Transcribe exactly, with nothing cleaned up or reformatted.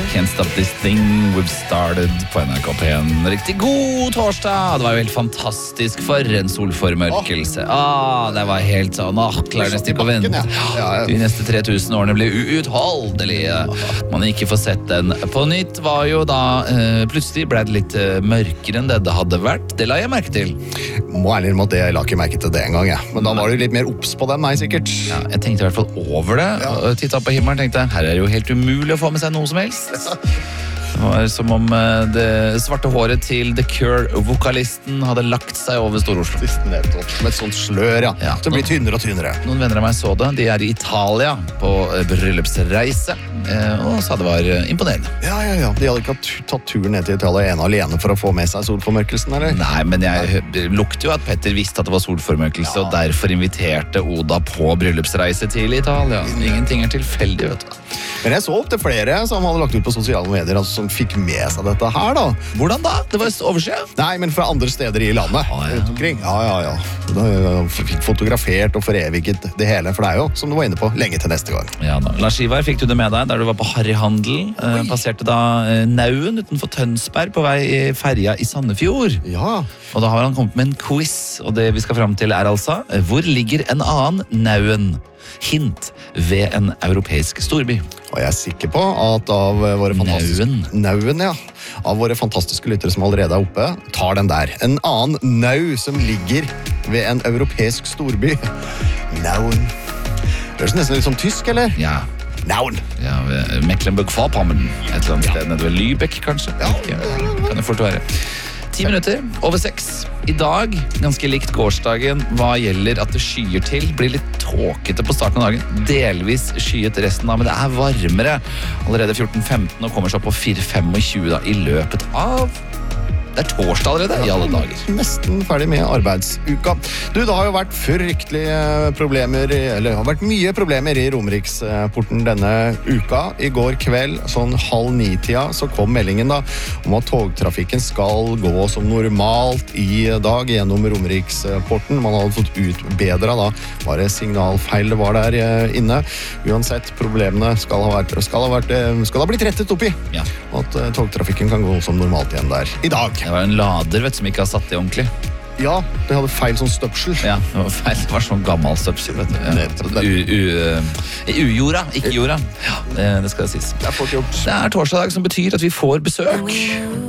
Can't Stop This Thing We've Started på N R K P en riktig god torsdag. Det var jo helt fantastisk for en solformørkelse. Ah, det var helt sånn, ah, klarer nesten ikke å vente. De neste tre tusen årene blir uutholdelige. Man ikke får sett den på nytt var jo da, eh, plutselig ble det litt eh, mørkere enn det det hadde vært. Det la jeg merke til. Må ærlig om at jeg la ikke merke til det en gang, ja. Men da var det litt mer obs på den, nei, sikkert. Ja, jeg tenkte i hvert fall over det, og tittet på himmelen og tenkte, her er det jo helt umulig å få med seg noe som helst. Det var som om det svarte håret til The Cure-vokalisten hadde lagt seg over Stor-Oslo. Som et sånt slør, ja. Ja. Som blir tynnere og tynnere. Noen venner av meg så det. De er i Italia på bryllupsreise, og sa det var imponerende. Ja, ja, ja. De hadde ikke tatt turen ned til Italia ene alene for å få med seg solformørkelsen, eller? Nei, men jeg lukte jo at Petter visste at det var solformørkelse, ja. Og derfor inviterte Oda på bryllupsreise til Italia. Ingenting er tilfeldig, vet du. Men jeg så opp til flere som hadde lagt ut på sosiale medier, altså, som fikk med seg dette her, da. Hvordan da? Det var oversikt? Nei, men fra andre steder i landet. Ah, ja. Rundt omkring. Ja, ja, ja. Da fikk fotografert og foreviget det hele, for det er jo, som du var inne på, lenge til neste gang. Ja da. Lars Ivar, fikk du det med deg der du var på Harryhandel? Eh, passerte da eh, Nauen utenfor Tønsberg på vei i ferja i Sandefjord. Ja. Og da har han kommet med en quiz, og det vi skal frem til er altså, hvor ligger en annen Nauen? Hint ved en europeisk storby. Og jeg er sikker på at av våre fantastiske... Nauen. Nauen, ja. Av våre fantastiske lyttere som allerede er oppe, tar den der. En annen nau som ligger ved en europeisk storby. Nauen. Høres nesten litt som tysk, eller? Ja. Nauen. Ja, ved Mecklenburg-Vorpommern. Et eller annet sted nede ved Lübeck, kanskje. Ja. Ikke, kan det fort være. Ti minutter, over seks. I dag, ganske likt gårsdagen, hva gjelder at det skyer til, blir litt tåkete på starten av dagen. Delvis skyet resten av, men det er varmere. Allerede fjorten femten og kommer så opp på fire tjuefem da, i løpet av... Det er torsdag allerede, i alle dager. Nesten ferdig med arbeidsuka. Du, det har jo vært fryktelige problemer, eller har vært mye problemer i Romeriksporten denne uka. I går kveld, sånn halv ni-tida, så kom meldingen da om at togtrafikken skal gå som normalt i dag gjennom Romeriksporten. Man hadde fått utbedret da, var det signalfeil det var der inne. Uansett, problemene skal ha, vært, skal ha, vært, skal ha blitt rettet opp i. Ja. At togtrafikken kan gå som normalt igjen der i dag. Det var en lader, vet du, som ikke har satt det ordentlig. Ja, det hadde feil sånn støpsel. Ja, det var feil. Det var sånn gammel støpsel, vet du. Ja. Det- U, u, ujorda, ikke jorda. Ja, det, det skal det sies. Det er fort gjort. Det er torsdag som betyr at vi får besøk.